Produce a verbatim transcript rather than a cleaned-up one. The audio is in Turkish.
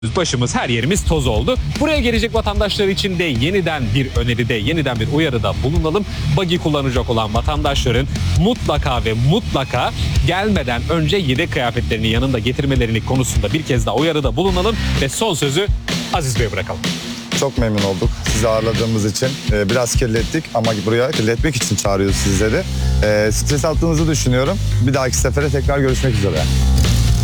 Başımız, her yerimiz toz oldu. Buraya gelecek vatandaşlar için de yeniden bir öneride, yeniden bir uyarıda bulunalım. Buggy kullanacak olan vatandaşların mutlaka ve mutlaka gelmeden önce yedek kıyafetlerini yanında getirmelerini konusunda bir kez daha uyarıda bulunalım ve son sözü Aziz Bey'e bırakalım. Çok memnun olduk sizi ağırladığımız için. Ee, biraz kirlettik ama buraya kirletmek için çağırıyoruz sizleri. Ee, stres attığınızı düşünüyorum. Bir dahaki sefere tekrar görüşmek üzere.